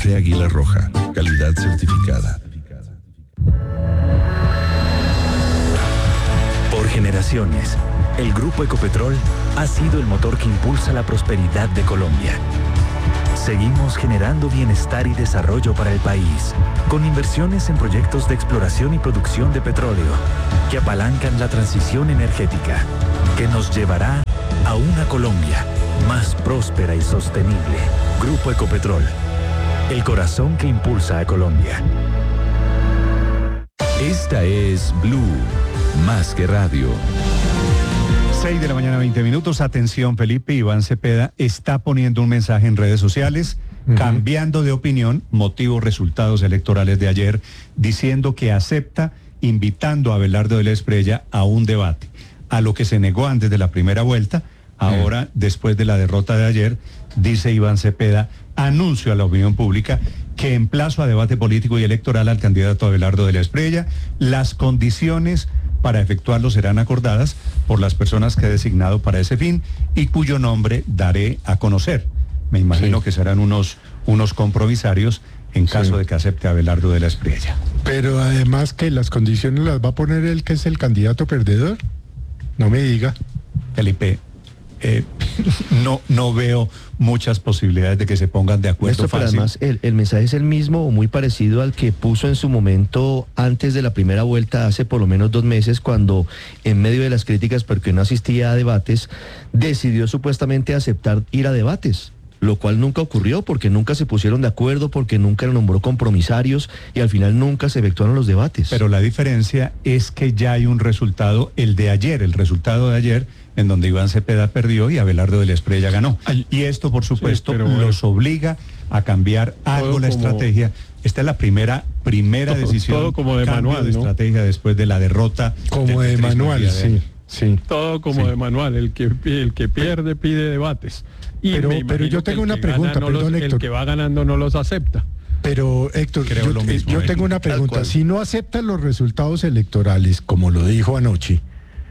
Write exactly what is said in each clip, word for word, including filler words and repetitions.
Café Águila Roja, calidad certificada. Por generaciones, el Grupo Ecopetrol ha sido el motor que impulsa la prosperidad de Colombia. Seguimos generando bienestar y desarrollo para el país, con inversiones en proyectos de exploración y producción de petróleo, que apalancan la transición energética, que nos llevará a una Colombia más próspera y sostenible. Grupo Ecopetrol, el corazón que impulsa a Colombia. Esta es Blue, más que radio. seis de la mañana, veinte minutos. Atención, Felipe. Iván Cepeda está poniendo un mensaje en redes sociales, uh-huh. cambiando de opinión, motivo resultados electorales de ayer, diciendo que acepta, invitando a Abelardo de la Espriella a un debate, a lo que se negó antes de la primera vuelta. Ahora, uh-huh. después de la derrota de ayer, dice Iván Cepeda, anuncio a la opinión pública que emplazo a debate político y electoral al candidato Abelardo de la Espriella. Las condiciones para efectuarlo serán acordadas por las personas que he designado para ese fin y cuyo nombre daré a conocer. Me imagino sí. que serán unos, unos compromisarios en caso sí. de que acepte Abelardo de la Espriella. Pero además que las condiciones las va a poner él, que es el candidato perdedor. No me diga. Felipe, eh, no, no veo muchas posibilidades de que se pongan de acuerdo. Esto, pero además el, el mensaje es el mismo o muy parecido al que puso en su momento antes de la primera vuelta, hace por lo menos dos meses, cuando en medio de las críticas porque no asistía a debates, decidió supuestamente aceptar ir a debates, lo cual nunca ocurrió porque nunca se pusieron de acuerdo, porque nunca nombró compromisarios y al final nunca se efectuaron los debates. Pero la diferencia es que ya hay un resultado, el de ayer, el resultado de ayer, en donde Iván Cepeda perdió y Abelardo de la Espriella ganó. Y esto, por supuesto, sí, pero, los obliga a cambiar algo la como, estrategia. Esta es la primera primera todo, decisión, todo como de cambio manual, de ¿no? estrategia después de la derrota. Como de manual, sí, sí. Todo como sí. de manual. El que el que pierde pide debates. Y pero, pero yo tengo una pregunta, no perdón, los, Héctor. El que va ganando no los acepta. Pero, Héctor, Creo yo, lo mismo, yo Héctor. tengo una pregunta. Si no aceptan los resultados electorales, como lo dijo anoche,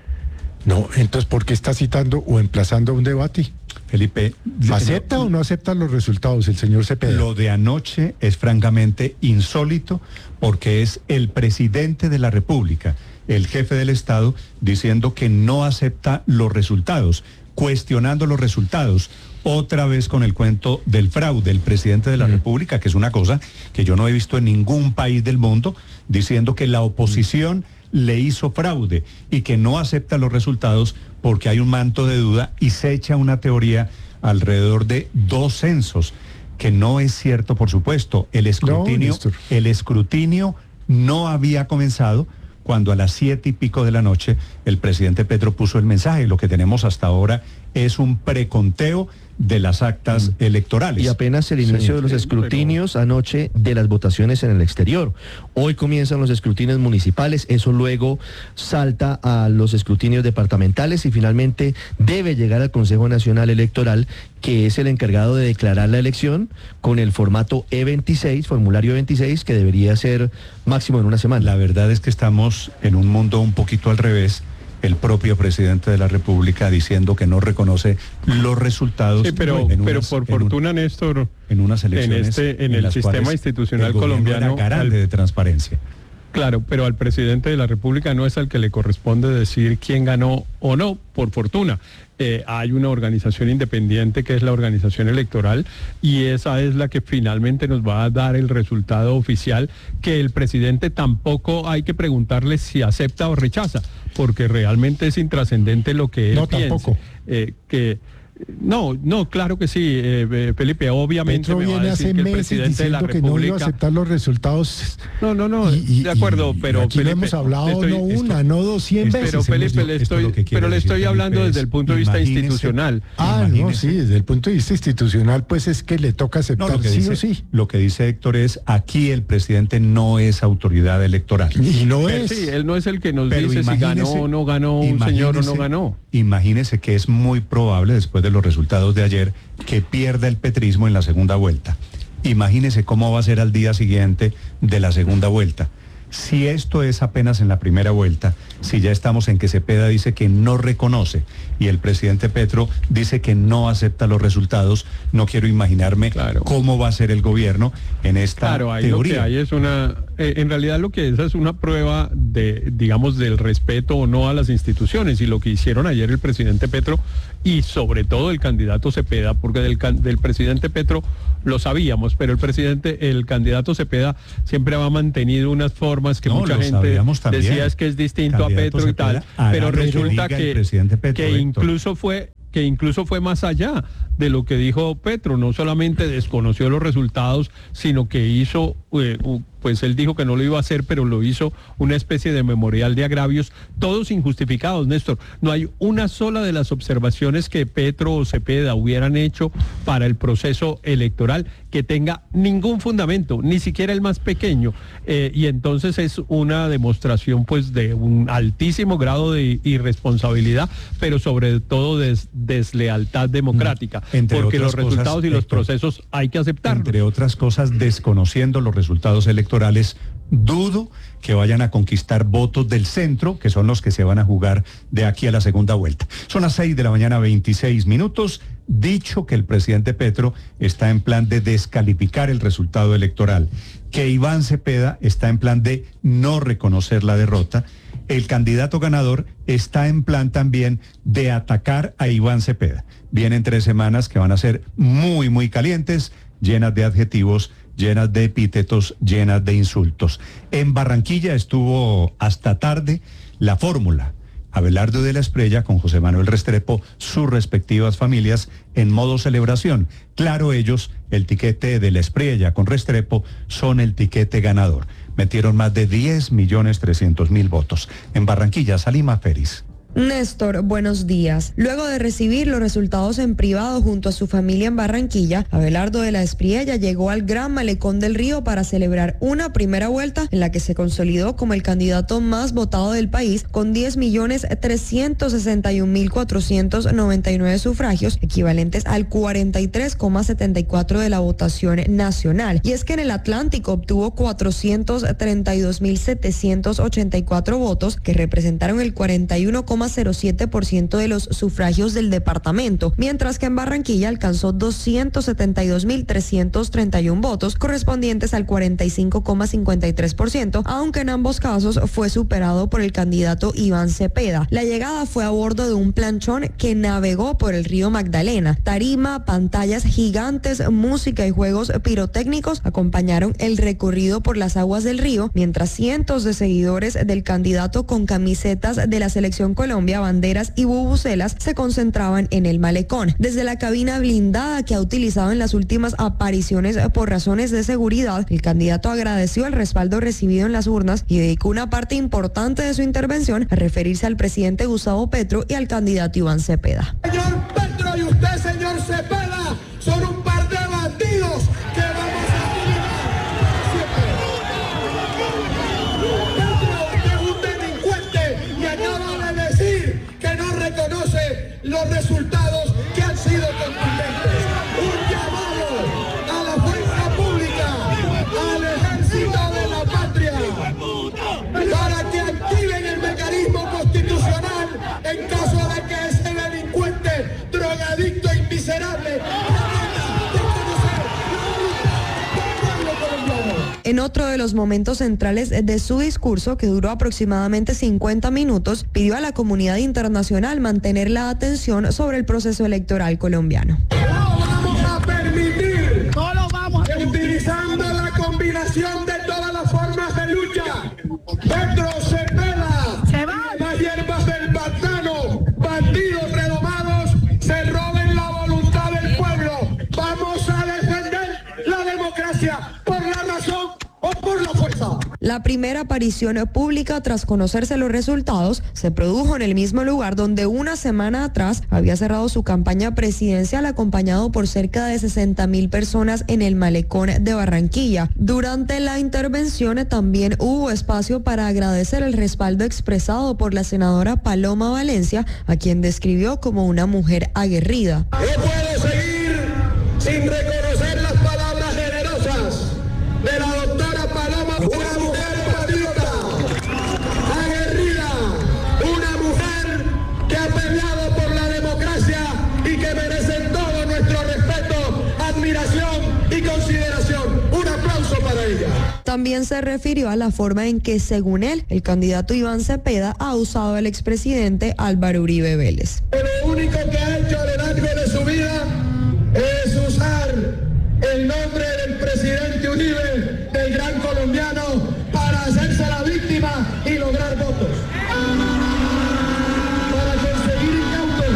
no, entonces, ¿por qué está citando o emplazando un debate? Felipe, ¿acepta no, o no acepta los resultados el señor Cepeda? Lo de anoche es francamente insólito porque es el presidente de la República, el jefe del Estado, diciendo que no acepta los resultados, cuestionando los resultados. Otra vez con el cuento del fraude, el presidente de la mm. República, que es una cosa que yo no he visto en ningún país del mundo, diciendo que la oposición mm. le hizo fraude y que no acepta los resultados porque hay un manto de duda y se echa una teoría alrededor de dos censos, que no es cierto, por supuesto. El escrutinio, no, el escrutinio no había comenzado cuando a las siete y pico de la noche el presidente Petro puso el mensaje. Lo que tenemos hasta ahora es un preconteo de las actas mm. electorales. Y apenas el inicio sí, de los escrutinios pero... anoche de las votaciones en el exterior. Hoy comienzan los escrutinios municipales, eso luego salta a los escrutinios departamentales y finalmente debe llegar al Consejo Nacional Electoral, que es el encargado de declarar la elección con el formato E veintiséis, formulario E veintiséis, que debería ser máximo en una semana. La verdad es que estamos en un mundo un poquito al revés. El propio presidente de la República diciendo que no reconoce los resultados. Sí, pero, en pero unas, por fortuna, un, Néstor, en unas elecciones en, este, en, en el sistema institucional el colombiano era garante al, de transparencia. Claro, pero al presidente de la República no es al que le corresponde decir quién ganó o no, por fortuna. Eh, hay una organización independiente que es la organización electoral y esa es la que finalmente nos va a dar el resultado oficial, que el presidente tampoco hay que preguntarle si acepta o rechaza, porque realmente es intrascendente lo que él no, piense. Tampoco. Eh, que No, no, claro que sí, eh, Felipe, obviamente Petro me va a decir que el presidente de la República... que no iba a aceptar los resultados. No, no, no, y, y, de acuerdo, pero aquí Felipe, lo hemos hablado estoy, no una, esto, no dos, cien esto, veces. Pero Felipe, le estoy, pero le estoy hablando Felipe, desde el punto de vista institucional. Ah, imagínese. No, sí, desde el punto de vista institucional, pues es que le toca aceptar no, sí dice, o sí. Lo que dice Héctor es, aquí el presidente no es autoridad electoral. Y no pero, es. Sí, él no es el que nos dice si ganó o no ganó un señor o no ganó. Imagínese que es muy probable, después de los resultados de ayer, que pierda el petrismo en la segunda vuelta. Imagínese cómo va a ser al día siguiente de la segunda vuelta. Si esto es apenas en la primera vuelta, si ya estamos en que Cepeda dice que no reconoce y el presidente Petro dice que no acepta los resultados, no quiero imaginarme claro. cómo va a ser el gobierno en esta claro, ahí teoría. Lo que hay es una, eh, en realidad lo que es es una prueba de, digamos, del respeto o no a las instituciones, y lo que hicieron ayer el presidente Petro y sobre todo el candidato Cepeda, porque del, del presidente Petro lo sabíamos, pero el presidente, el candidato Cepeda siempre ha mantenido unas formas que no, mucha gente decía es que es distinto a Petro Cepeda, y tal, pero resulta que, Petro, que incluso fue que incluso fue más allá de lo que dijo Petro, no solamente desconoció los resultados, sino que hizo, eh, pues él dijo que no lo iba a hacer, pero lo hizo una especie de memorial de agravios, todos injustificados, Néstor. No hay una sola de las observaciones que Petro o Cepeda hubieran hecho para el proceso electoral que tenga ningún fundamento, ni siquiera el más pequeño, eh, y entonces es una demostración pues de un altísimo grado de irresponsabilidad, pero sobre todo de deslealtad democrática. Entre porque los cosas, resultados y los Héctor, procesos hay que aceptarlos. Entre otras cosas, desconociendo los resultados electorales, dudo que vayan a conquistar votos del centro, que son los que se van a jugar de aquí a la segunda vuelta. Son las seis de la mañana, veintiséis minutos. Dicho que el presidente Petro está en plan de descalificar el resultado electoral, que Iván Cepeda está en plan de no reconocer la derrota, el candidato ganador está en plan también de atacar a Iván Cepeda. Vienen tres semanas que van a ser muy, muy calientes, llenas de adjetivos, llenas de epítetos, llenas de insultos. En Barranquilla estuvo hasta tarde la fórmula. Abelardo de la Espriella con José Manuel Restrepo, sus respectivas familias en modo celebración. Claro, ellos, el tiquete de la Espriella con Restrepo, son el tiquete ganador. Metieron más de diez millones trescientos mil votos. En Barranquilla, Salima Feris. Néstor, buenos días. Luego de recibir los resultados en privado junto a su familia en Barranquilla, Abelardo de la Espriella llegó al Gran Malecón del Río para celebrar una primera vuelta en la que se consolidó como el candidato más votado del país con diez millones trescientos sesenta y un mil cuatrocientos noventa y nueve sufragios, equivalentes al cuarenta y tres coma setenta y cuatro de la votación nacional. Y es que en el Atlántico obtuvo cuatrocientos treinta y dos mil setecientos ochenta y cuatro votos, que representaron el cuarenta y uno coma cero siete por ciento de los sufragios del departamento, mientras que en Barranquilla alcanzó doscientos setenta y dos mil trescientos treinta y uno votos, correspondientes al cuarenta y cinco coma cincuenta y tres por ciento, aunque en ambos casos fue superado por el candidato Iván Cepeda. La llegada fue a bordo de un planchón que navegó por el río Magdalena. Tarima, pantallas gigantes, música y juegos pirotécnicos acompañaron el recorrido por las aguas del río, mientras cientos de seguidores del candidato con camisetas de la selección colombiana, Colombia, banderas y bubucelas se concentraban en el malecón. Desde la cabina blindada que ha utilizado en las últimas apariciones por razones de seguridad, el candidato agradeció el respaldo recibido en las urnas y dedicó una parte importante de su intervención a referirse al presidente Gustavo Petro y al candidato Iván Cepeda. Señor Petro y usted, señor Cepeda, son un par de bandidos que vamos a reconoce los resultados que han sido contundentes. Un llamado a la fuerza pública, al ejército de la patria, para que activen el mecanismo constitucional en caso de que ese delincuente, drogadicto e miserable En otro de los momentos centrales de su discurso, que duró aproximadamente cincuenta minutos, pidió a la comunidad internacional mantener la atención sobre el proceso electoral colombiano. No vamos a permitir, no lo vamos a permitir, utilizando la combinación de todas las formas de lucha, Petro, Cepeda, se va, las hierbas del pantano, bandidos renomados, se roben la voluntad del pueblo. Vamos a defender la democracia por la razón o por la fuerza. La primera aparición pública tras conocerse los resultados se produjo en el mismo lugar donde una semana atrás había cerrado su campaña presidencial, acompañado por cerca de sesenta mil personas en el malecón de Barranquilla. Durante la intervención también hubo espacio para agradecer el respaldo expresado por la senadora Paloma Valencia, a quien describió como una mujer aguerrida. No puedo seguir sin reconocer las palabras generosas de la doctora Paloma, una mujer patriota ella. También se refirió a la forma en que, según él, el candidato Iván Cepeda ha usado al expresidente Álvaro Uribe Vélez. Lo único que ha hecho a lo largo de su vida es usar el nombre del presidente Uribe, del gran colombiano, para hacerse la víctima y lograr votos. Para conseguir incautos.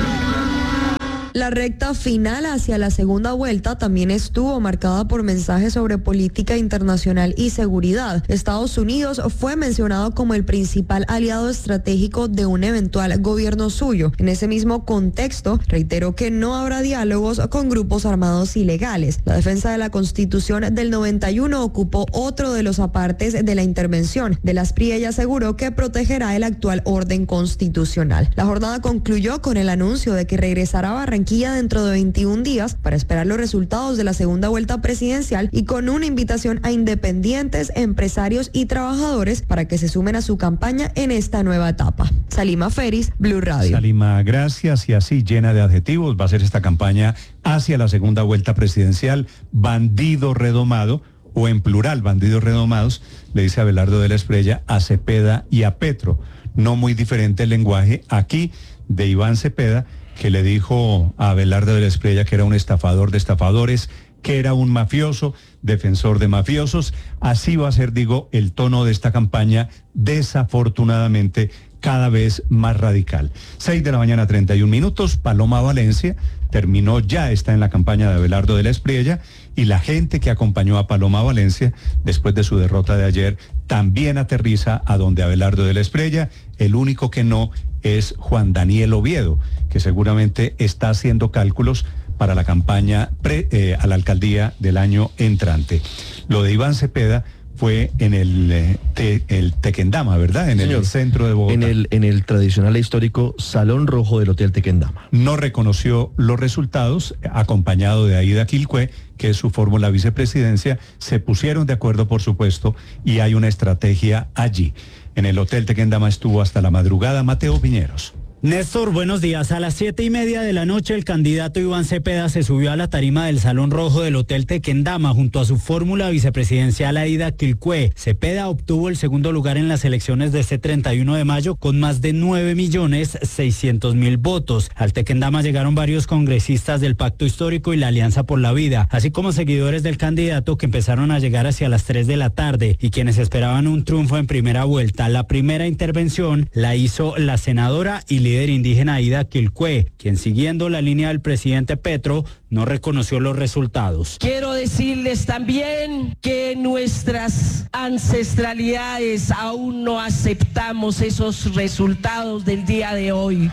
La recta final hacia la segunda vuelta también estuvo marcada por mensajes sobre política internacional y seguridad. Estados Unidos fue mencionado como el principal aliado estratégico de un eventual gobierno suyo. En ese mismo contexto, reiteró que no habrá diálogos con grupos armados ilegales. La defensa de la Constitución del noventa y uno ocupó otro de los apartes de la intervención. De las P R I ella aseguró que protegerá el actual orden constitucional. La jornada concluyó con el anuncio de que regresará a Barranquilla dentro de veintiún días para esperar los resultados de la segunda vuelta presidencial y con una invitación a independientes, empresarios y trabajadores para que se sumen a su campaña en esta nueva etapa. Salima Feris, Blue Radio. Salima, gracias. Y así llena de adjetivos va a ser esta campaña hacia la segunda vuelta presidencial. Bandido redomado, o en plural, bandidos redomados, le dice Abelardo de la Espriella a Cepeda y a Petro. No muy diferente el lenguaje aquí de Iván Cepeda, que le dijo a Abelardo de la Espriella que era un estafador de estafadores, que era un mafioso, defensor de mafiosos. Así va a ser, digo, el tono de esta campaña, desafortunadamente cada vez más radical. Seis de la mañana, treinta y un minutos. Paloma Valencia terminó, ya está en la campaña de Abelardo de la Espriella, y la gente que acompañó a Paloma Valencia después de su derrota de ayer también aterriza a donde Abelardo de la Espriella. El único que no es Juan Daniel Oviedo, que seguramente está haciendo cálculos para la campaña pre, eh, a la alcaldía del año entrante. Lo de Iván Cepeda fue en el, eh, te, el Tequendama, ¿verdad? En Señor, el centro de Bogotá. En el, en el tradicional e histórico Salón Rojo del Hotel Tequendama. No reconoció los resultados, acompañado de Aida Quilcué, que es su fórmula vicepresidencia. Se pusieron de acuerdo, por supuesto, y hay una estrategia allí. En el Hotel Tequendama estuvo hasta la madrugada Mateo Piñeros. Néstor, buenos días. A las siete y media de la noche, el candidato Iván Cepeda se subió a la tarima del Salón Rojo del Hotel Tequendama junto a su fórmula vicepresidencial Aida Quilcué. Cepeda obtuvo el segundo lugar en las elecciones de este treinta y uno de mayo con más de nueve millones seiscientos mil votos. Al Tequendama llegaron varios congresistas del Pacto Histórico y la Alianza por la Vida, así como seguidores del candidato que empezaron a llegar hacia las tres de la tarde y quienes esperaban un triunfo en primera vuelta. La primera intervención la hizo la senadora y líder indígena Aida Quilcué, quien siguiendo la línea del presidente Petro no reconoció los resultados. Quiero decirles también que nuestras ancestralidades aún no aceptamos esos resultados del día de hoy.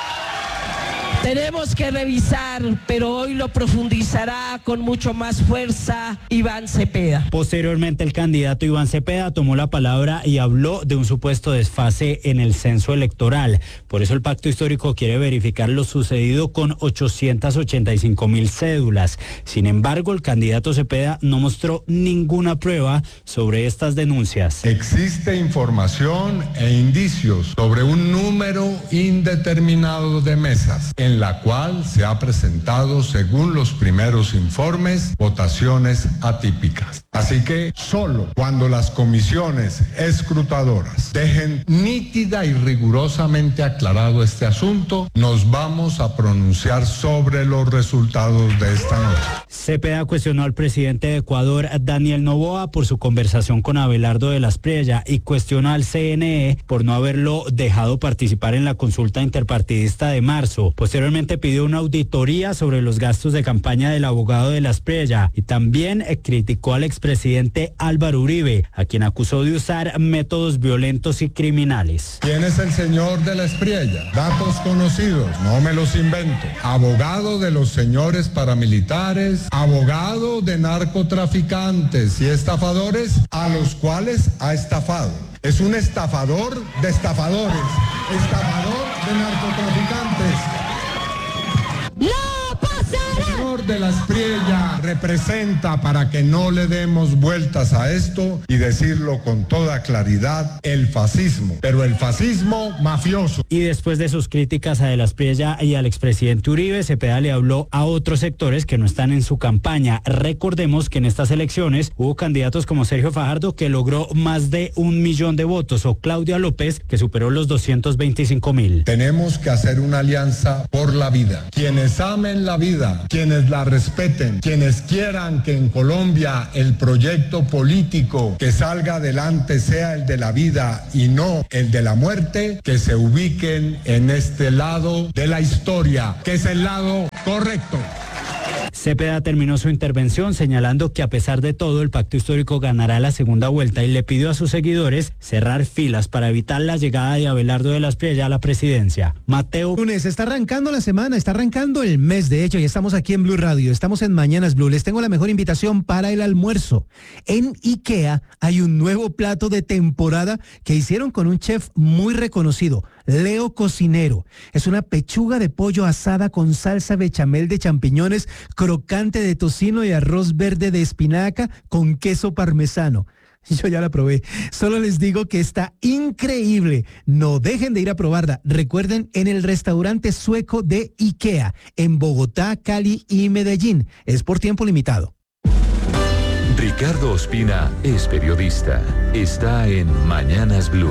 Tenemos que revisar, pero hoy lo profundizará con mucho más fuerza Iván Cepeda. Posteriormente, el candidato Iván Cepeda tomó la palabra y habló de un supuesto desfase en el censo electoral. Por eso el Pacto Histórico quiere verificar lo sucedido con ochocientas ochenta y cinco mil cédulas. Sin embargo, el candidato Cepeda no mostró ninguna prueba sobre estas denuncias. Existe información e indicios sobre un número indeterminado de mesas en la cual se ha presentado, según los primeros informes, votaciones atípicas. Así que solo cuando las comisiones escrutadoras dejen nítida y rigurosamente aclarado este asunto, nos vamos a pronunciar sobre los resultados de esta noche. Cepeda cuestionó al presidente de Ecuador, Daniel Noboa, por su conversación con Abelardo de la Espriella y cuestionó al C N E por no haberlo dejado participar en la consulta interpartidista de marzo. Posteriormente pidió una auditoría sobre los gastos de campaña del abogado de la Espriella y también eh, criticó al expresidente Álvaro Uribe, a quien acusó de usar métodos violentos y criminales. ¿Quién es el señor de la Espriella? Datos conocidos, no me los invento. Abogado de los señores paramilitares, abogado de narcotraficantes y estafadores a los cuales ha estafado. Es un estafador de estafadores, estafador de narcotraficantes. ¡No pasará! Señor de la Espriella, representa, para que no le demos vueltas a esto y decirlo con toda claridad, el fascismo, pero el fascismo mafioso. Y después de sus críticas a De la Espriella y al expresidente Uribe, Cepeda le habló a otros sectores que no están en su campaña. Recordemos que en estas elecciones hubo candidatos como Sergio Fajardo, que logró más de un millón de votos, o Claudia López, que superó los doscientos veinticinco mil. Tenemos que hacer una alianza por la vida. Quienes amen la vida, quienes la respeten, quienes quieran que en Colombia el proyecto político que salga adelante sea el de la vida y no el de la muerte, que se ubiquen en este lado de la historia, que es el lado correcto. Cepeda terminó su intervención señalando que a pesar de todo el pacto histórico ganará la segunda vuelta y le pidió a sus seguidores cerrar filas para evitar la llegada de Abelardo de la Espriella a la presidencia. Mateo. Lunes, está arrancando la semana, está arrancando el mes, de hecho, y estamos aquí en Blue Radio, estamos en Mañanas Blue. Les tengo la mejor invitación para el almuerzo. En IKEA hay un nuevo plato de temporada que hicieron con un chef muy reconocido, Leo Cocinero. Es una pechuga de pollo asada con salsa bechamel de champiñones, crocante de tocino y arroz verde de espinaca con queso parmesano. Yo ya la probé. Solo les digo que está increíble. No dejen de ir a probarla. Recuerden, en el restaurante sueco de IKEA, en Bogotá, Cali y Medellín. Es por tiempo limitado. Ricardo Ospina es periodista. Está en Mañanas Blue.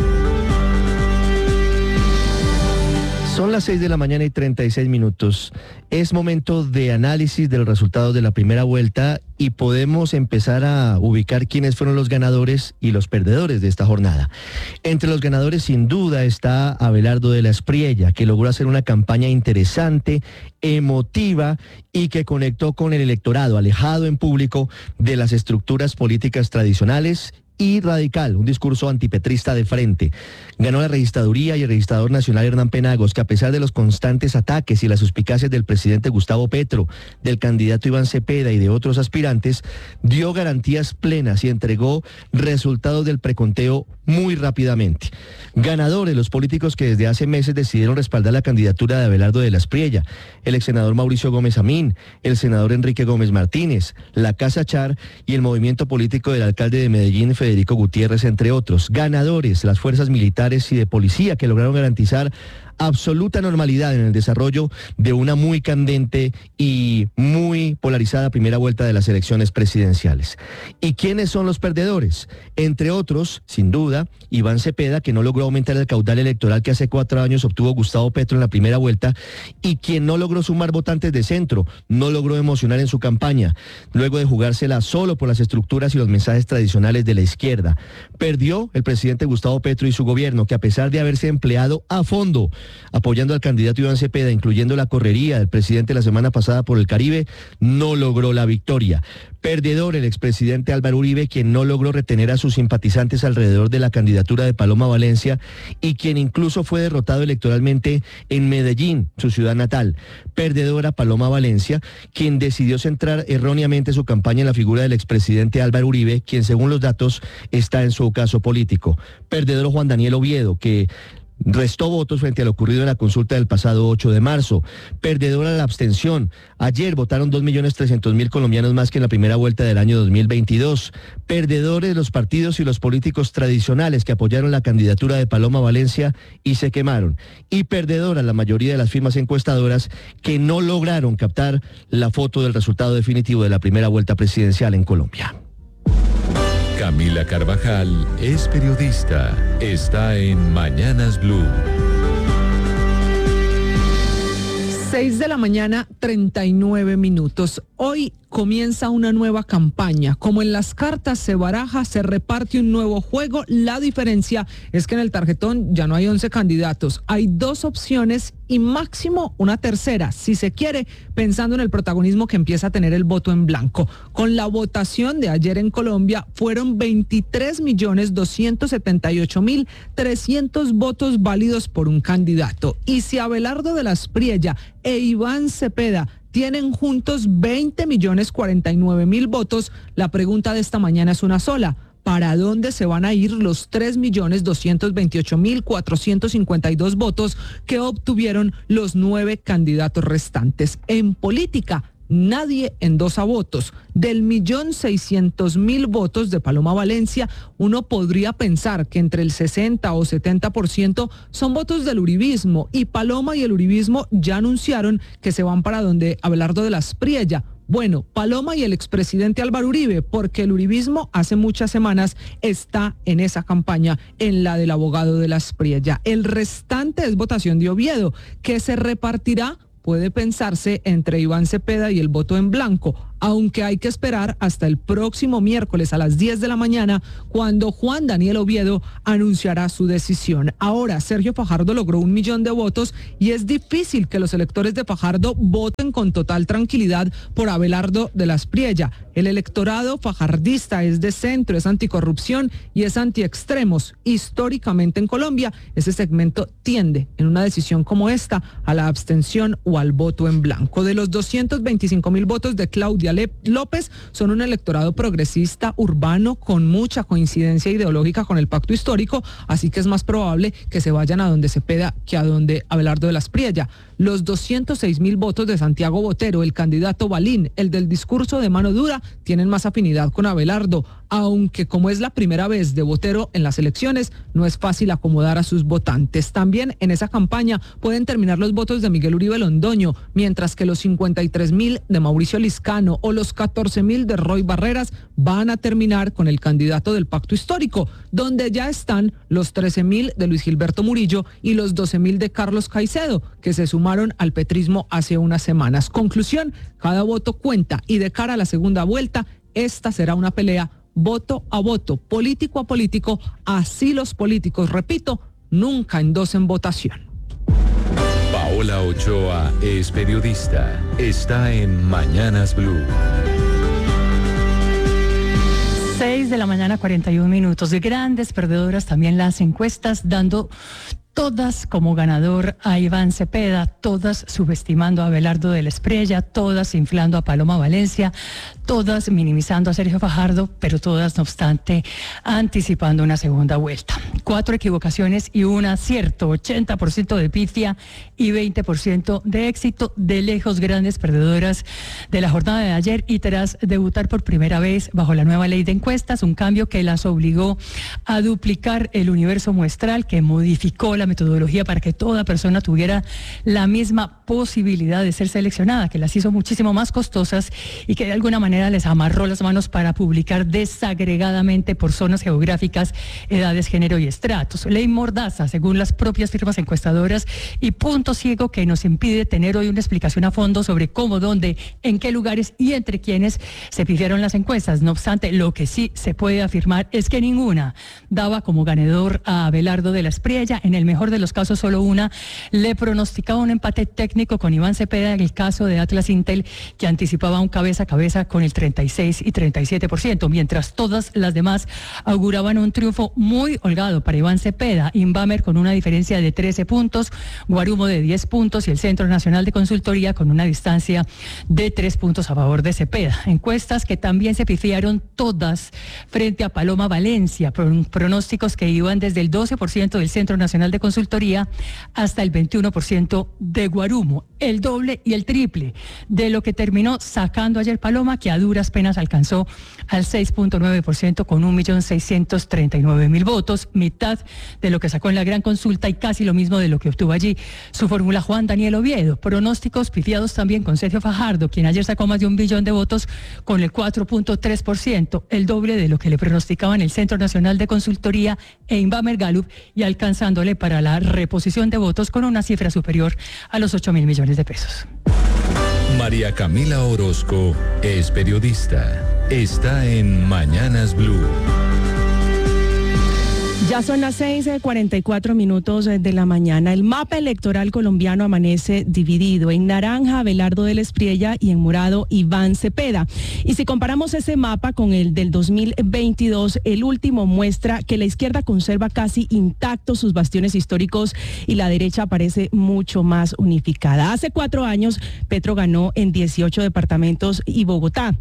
Son las seis de la mañana y treinta y seis minutos. Es momento de análisis de los resultados de la primera vuelta y podemos empezar a ubicar quiénes fueron los ganadores y los perdedores de esta jornada. Entre los ganadores, sin duda, está Abelardo de la Espriella, que logró hacer una campaña interesante, emotiva y que conectó con el electorado, alejado en público de las estructuras políticas tradicionales y radical, un discurso antipetrista de frente. Ganó la registraduría y el registrador nacional Hernán Penagos, que a pesar de los constantes ataques y las suspicacias del presidente Gustavo Petro, del candidato Iván Cepeda y de otros aspirantes, dio garantías plenas y entregó resultados del preconteo muy rápidamente. Ganadores los políticos que desde hace meses decidieron respaldar la candidatura de Abelardo de la Espriella, el ex senador Mauricio Gómez Amín, el senador Enrique Gómez Martínez, la Casa Char y el movimiento político del alcalde de Medellín, Federico Gutiérrez, entre otros. Ganadores, las fuerzas militares y de policía, que lograron garantizar absoluta normalidad en el desarrollo de una muy candente y muy polarizada primera vuelta de las elecciones presidenciales. ¿Y quiénes son los perdedores? Entre otros, sin duda, Iván Cepeda, que no logró aumentar el caudal electoral que hace cuatro años obtuvo Gustavo Petro en la primera vuelta, y quien no logró sumar votantes de centro, no logró emocionar en su campaña, luego de jugársela solo por las estructuras y los mensajes tradicionales de la izquierda. Perdió el presidente Gustavo Petro y su gobierno, que a pesar de haberse empleado a fondo apoyando al candidato Iván Cepeda, incluyendo la correría del presidente la semana pasada por el Caribe, no logró la victoria. Perdedor el expresidente Álvaro Uribe, quien no logró retener a sus simpatizantes alrededor de la candidatura de Paloma Valencia y quien incluso fue derrotado electoralmente en Medellín, su ciudad natal. Perdedora Paloma Valencia, quien decidió centrar erróneamente su campaña en la figura del expresidente Álvaro Uribe, quien según los datos está en su ocaso político. Perdedor Juan Daniel Oviedo, que restó votos frente a lo ocurrido en la consulta del pasado ocho de marzo. Perdedora la abstención. Ayer votaron dos millones trescientos mil colombianos más que en la primera vuelta del año dos mil veintidós. Perdedores los partidos y los políticos tradicionales que apoyaron la candidatura de Paloma Valencia y se quemaron. Y perdedora la mayoría de las firmas encuestadoras que no lograron captar la foto del resultado definitivo de la primera vuelta presidencial en Colombia. Camila Carvajal es periodista. Está en Mañanas Blue. seis de la mañana, treinta y nueve minutos. Hoy comienza una nueva campaña. Como en las cartas se baraja, se reparte un nuevo juego. La diferencia es que en el tarjetón ya no hay once candidatos. Hay dos opciones y máximo una tercera, si se quiere, pensando en el protagonismo que empieza a tener el voto en blanco. Con la votación de ayer en Colombia fueron veintitrés millones doscientos setenta y ocho mil trescientos votos válidos por un candidato. Y si Abelardo de la Espriella e Iván Cepeda tienen juntos veinte millones cuarenta y nueve mil votos, la pregunta de esta mañana es una sola: ¿para dónde se van a ir los tres millones doscientos veintiocho mil cuatrocientos cincuenta y dos votos que obtuvieron los nueve candidatos restantes? En política, nadie endosa votos. Del millón seiscientos mil votos de Paloma Valencia, uno podría pensar que entre el sesenta o setenta por ciento son votos del uribismo, y Paloma y el uribismo ya anunciaron que se van para donde Abelardo de la Espriella. Bueno, Paloma y el expresidente Álvaro Uribe, porque el uribismo hace muchas semanas está en esa campaña, en la del abogado de la Espriella. El restante es votación de Oviedo, que se repartirá, puede pensarse, entre Iván Cepeda y el voto en blanco, aunque hay que esperar hasta el próximo miércoles a las diez de la mañana, cuando Juan Daniel Oviedo anunciará su decisión. Ahora, Sergio Fajardo logró un millón de votos y es difícil que los electores de Fajardo voten con total tranquilidad por Abelardo de la Espriella. El electorado fajardista es de centro, es anticorrupción y es antiextremos. Históricamente en Colombia, ese segmento tiende, en una decisión como esta, a la abstención o al voto en blanco. De los doscientos veinticinco mil votos de Claudia López, son un electorado progresista, urbano, con mucha coincidencia ideológica con el pacto histórico, así que es más probable que se vayan a donde Cepeda que a donde Abelardo de la Espriella. Los doscientos seis mil votos de Santiago Botero, el candidato Balín, el del discurso de mano dura, tienen más afinidad con Abelardo, aunque como es la primera vez de Botero en las elecciones, no es fácil acomodar a sus votantes. También en esa campaña pueden terminar los votos de Miguel Uribe Londoño, mientras que los cincuenta y tres mil de Mauricio Liscano o los catorce mil de Roy Barreras van a terminar con el candidato del pacto histórico, donde ya están los trece mil de Luis Gilberto Murillo y los doce mil de Carlos Caicedo, que se sumaron al petrismo hace unas semanas. Conclusión, cada voto cuenta y de cara a la segunda vuelta, esta será una pelea voto a voto, político a político, así los políticos, repito, nunca endosen votación. Paola Ochoa es periodista. Está en Mañanas Blue. seis de la mañana, cuarenta y un minutos. De grandes perdedoras también las encuestas, dando todas como ganador a Iván Cepeda, todas subestimando a Abelardo de la Espriella, todas inflando a Paloma Valencia, todas minimizando a Sergio Fajardo, pero todas, no obstante, anticipando una segunda vuelta. Cuatro equivocaciones y un acierto, ochenta por ciento de pifia y veinte por ciento de éxito. De lejos, grandes perdedoras de la jornada de ayer, y tras debutar por primera vez bajo la nueva ley de encuestas, un cambio que las obligó a duplicar el universo muestral, que modificó la metodología para que toda persona tuviera la misma posibilidad de ser seleccionada, que las hizo muchísimo más costosas y que de alguna manera les amarró las manos para publicar desagregadamente por zonas geográficas, edades, género y estratos. Ley mordaza, según las propias firmas encuestadoras, y punto ciego que nos impide tener hoy una explicación a fondo sobre cómo, dónde, en qué lugares y entre quiénes se pifiaron las encuestas. No obstante, lo que sí se puede afirmar es que ninguna daba como ganador a Abelardo de la Espriella. En el mejor de los casos, solo una le pronosticaba un empate técnico con Iván Cepeda, en el caso de Atlas Intel, que anticipaba un cabeza a cabeza con el treinta y seis y treinta y siete por ciento, mientras todas las demás auguraban un triunfo muy holgado para Iván Cepeda. Inbamer con una diferencia de trece puntos, Guarumo de diez puntos y el Centro Nacional de Consultoría con una distancia de tres puntos a favor de Cepeda. Encuestas que también se pifiaron todas frente a Paloma Valencia, pronósticos que iban desde el doce por ciento del Centro Nacional de Consultoría hasta el veintiuno por ciento de Guarumo, el doble y el triple de lo que terminó sacando ayer Paloma, que a duras penas alcanzó al seis punto nueve por ciento con un millón seiscientos treinta y nueve mil votos, mitad de lo que sacó en la gran consulta y casi lo mismo de lo que obtuvo allí su fórmula Juan Daniel Oviedo. Pronósticos pifiados también con Sergio Fajardo, quien ayer sacó más de un billón de votos con el cuatro punto tres por ciento, el doble de lo que le pronosticaban el Centro Nacional de Consultoría e Inbamer Gallup, y alcanzándole para la reposición de votos con una cifra superior a los ocho mil millones de pesos. María Camila Orozco es periodista. Está en Mañanas Blue. Ya son las seis cuarenta y cuatro minutos de la mañana. El mapa electoral colombiano amanece dividido. En naranja, Abelardo de la Espriella, y en morado, Iván Cepeda. Y si comparamos ese mapa con el del dos mil veintidós, el último muestra que la izquierda conserva casi intactos sus bastiones históricos y la derecha parece mucho más unificada. Hace cuatro años, Petro ganó en dieciocho departamentos y Bogotá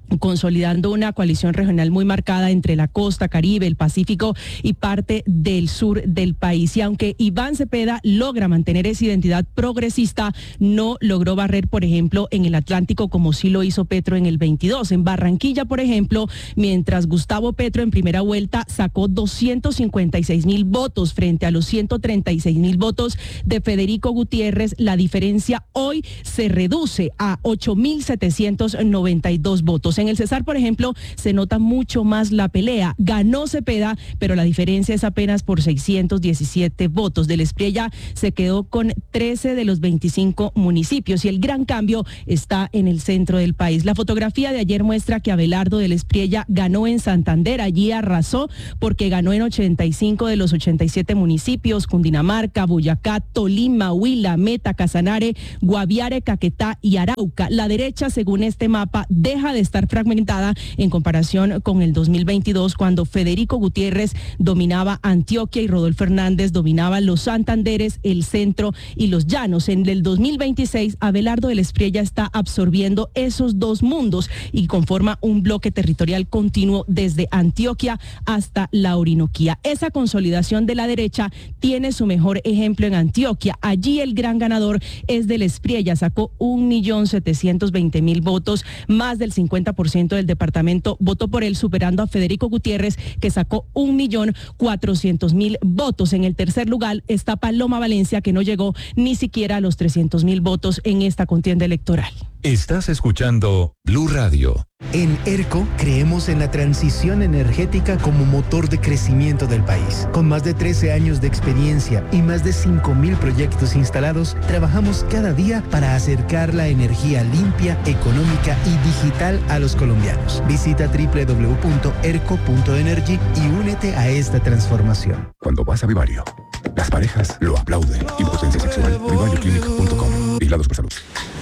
consolidando una coalición regional muy marcada entre la costa, Caribe, el Pacífico y parte del sur del país. Y aunque Iván Cepeda logra mantener esa identidad progresista, no logró barrer, por ejemplo, en el Atlántico como sí lo hizo Petro en el veintidós. En Barranquilla, por ejemplo, mientras Gustavo Petro en primera vuelta sacó doscientos cincuenta y seis mil votos frente a los ciento treinta y seis mil votos de Federico Gutiérrez, la diferencia hoy se reduce a ocho mil setecientos noventa y dos votos. En el Cesar, por ejemplo, se nota mucho más la pelea. Ganó Cepeda, pero la diferencia es apenas por seiscientos diecisiete votos. Del Espriella se quedó con trece de los veinticinco municipios y el gran cambio está en el centro del país. La fotografía de ayer muestra que Abelardo del Espriella ganó en Santander. Allí arrasó porque ganó en ochenta y cinco de los ochenta y siete municipios: Cundinamarca, Boyacá, Tolima, Huila, Meta, Casanare, Guaviare, Caquetá y Arauca. La derecha, según este mapa, deja de estar fragmentada en comparación con el dos mil veintidós, cuando Federico Gutiérrez dominaba Antioquia y Rodolfo Hernández dominaba los Santanderes, el centro y los llanos. En el dos mil veintiséis, Abelardo del Espriella está absorbiendo esos dos mundos y conforma un bloque territorial continuo desde Antioquia hasta la Orinoquía. Esa consolidación de la derecha tiene su mejor ejemplo en Antioquia. Allí el gran ganador es del Espriella, sacó un millón setecientos veinte mil votos, más del cincuenta por ciento del departamento votó por él, superando a Federico Gutiérrez, que sacó un millón cuatrocientos mil votos. En el tercer lugar está Paloma Valencia, que no llegó ni siquiera a los trescientos mil votos en esta contienda electoral. Estás escuchando Blue Radio. En ERCO creemos en la transición energética como motor de crecimiento del país. Con más de trece años de experiencia y más de cinco mil proyectos instalados, trabajamos cada día para acercar la energía limpia, económica y digital a los colombianos. Visita doble u doble u doble u punto erco punto energy y únete a esta transformación. Cuando vas a Vivario, las parejas lo aplauden. Impotencia sexual, vivario clinic punto com. Vigilados por salud.